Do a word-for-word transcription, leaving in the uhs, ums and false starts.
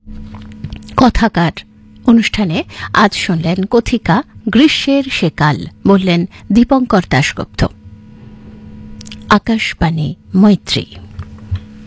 কথাকার অনুষ্ঠানে আজ শুনলেন কথিকা গ্রীষ্মের সেকাল, বললেন দীপঙ্কর দাশগুপ্ত। আকাশবাণী মৈত্রী।